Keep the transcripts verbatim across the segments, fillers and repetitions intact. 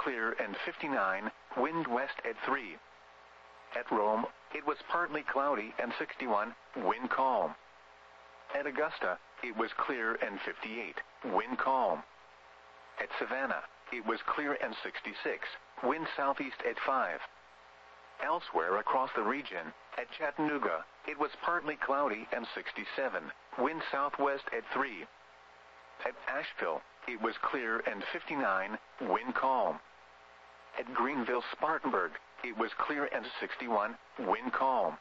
clear and fifty-nine, wind west at three. At Rome, it was partly cloudy and sixty-one, wind calm. At Augusta, it was clear and fifty-eight, wind calm. At Savannah, it was clear and sixty-six, wind southeast at five. Elsewhere across the region, at Chattanooga, it was partly cloudy and sixty-seven, wind southwest at three. At Asheville, it was clear and fifty-nine, wind calm. At Greenville, Spartanburg, it was clear and sixty-one, wind calm.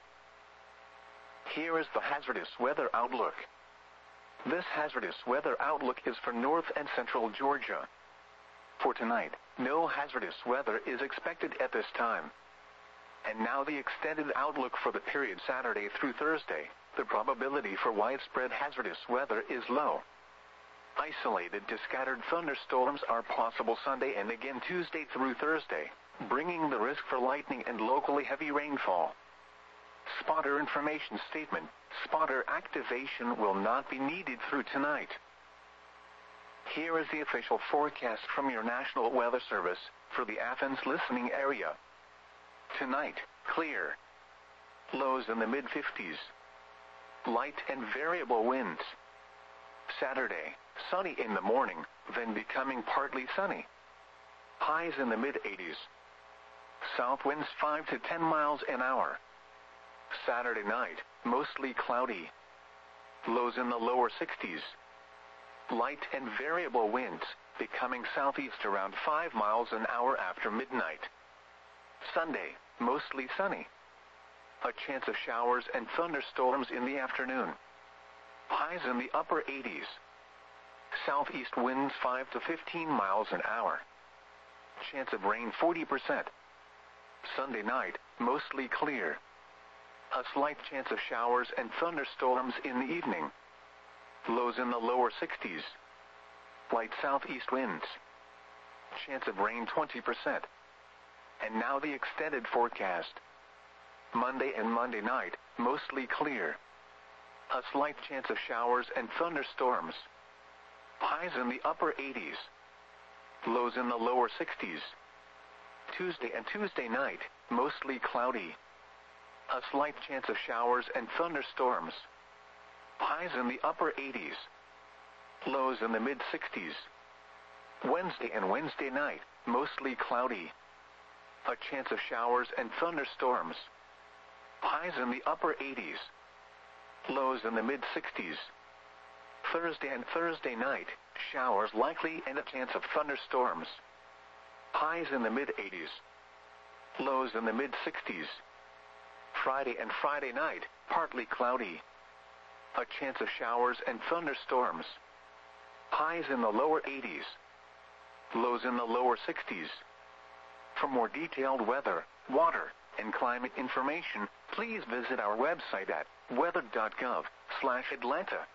Here is the hazardous weather outlook. This hazardous weather outlook is for north and central Georgia. For tonight, no hazardous weather is expected at this time. And now the extended outlook for the period Saturday through Thursday. The probability for widespread hazardous weather is low. Isolated to scattered thunderstorms are possible Sunday and again Tuesday through Thursday, bringing the risk for lightning and locally heavy rainfall. Spotter information statement: spotter activation will not be needed through tonight. Here is the official forecast from your National Weather Service for the Athens listening area. Tonight, clear. Lows in the mid fifties. Light and variable winds. Saturday, sunny in the morning, then becoming partly sunny. Highs in the mid eighties. South winds five to ten miles an hour. Saturday night, mostly cloudy. Lows in the lower sixties. Light and variable winds, becoming southeast around five miles an hour after midnight. Sunday, mostly sunny. A chance of showers and thunderstorms in the afternoon. Highs in the upper eighties. Southeast winds five to fifteen miles an hour. Chance of rain forty percent. Sunday night, mostly clear. A slight chance of showers and thunderstorms in the evening. Lows in the lower sixties. Light southeast winds. Chance of rain twenty percent. And now the extended forecast. Monday and Monday night, mostly clear. A slight chance of showers and thunderstorms. Highs in the upper eighties. Lows in the lower sixties. Tuesday and Tuesday night, mostly cloudy. A slight chance of showers and thunderstorms. Highs in the upper eighties. Lows in the mid sixties. Wednesday and Wednesday night, mostly cloudy. A chance of showers and thunderstorms. Highs in the upper eighties. Lows in the mid sixties. Thursday and Thursday night, showers likely and a chance of thunderstorms. Highs in the mid eighties. Lows in the mid sixties. Friday and Friday night, partly cloudy. A chance of showers and thunderstorms. Highs in the lower eighties. Lows in the lower sixties. For more detailed weather, water, and climate information, please visit our website at weather dot gov slash Atlanta.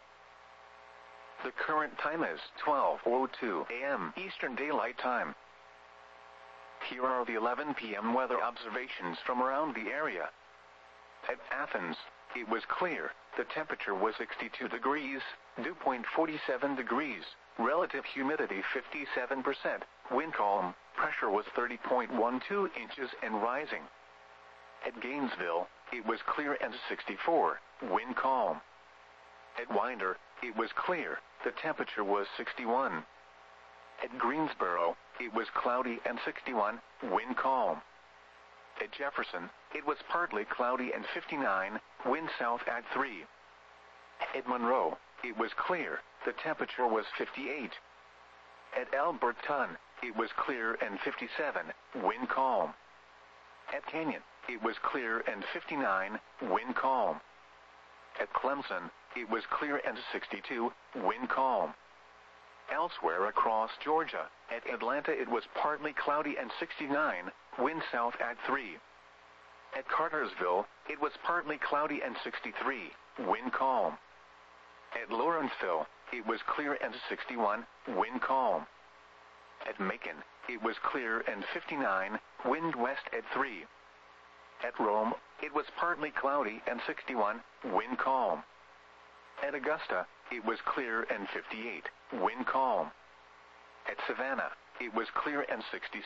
The current time is twelve oh two a m Eastern Daylight Time. Here are the eleven p m weather observations from around the area. At Athens, it was clear. The temperature was sixty-two degrees, dew point forty-seven degrees, relative humidity fifty-seven percent, wind calm, pressure was thirty point one two inches and rising. At Gainesville, it was clear and sixty-four, wind calm. At Winder, it was clear, the temperature was sixty-one. At Greensboro, it was cloudy and sixty-one, wind calm. At Jefferson, it was partly cloudy and fifty-nine, wind south at three. At Monroe, it was clear, the temperature was fifty-eight. At Alberton, it was clear and fifty-seven, wind calm. At Canyon, it was clear and fifty-nine, wind calm. At Clemson, it was clear and sixty-two, wind calm. Elsewhere across Georgia, at Atlanta it was partly cloudy and sixty-nine, wind south at three. At Cartersville, it was partly cloudy and sixty-three, wind calm. At Lawrenceville, it was clear and sixty-one, wind calm. At Macon, it was clear and fifty-nine, wind west at three. At Rome, it was partly cloudy and sixty-one, wind calm. At Augusta, it was clear and fifty-eight, wind calm. At Savannah, it was clear and sixty-six.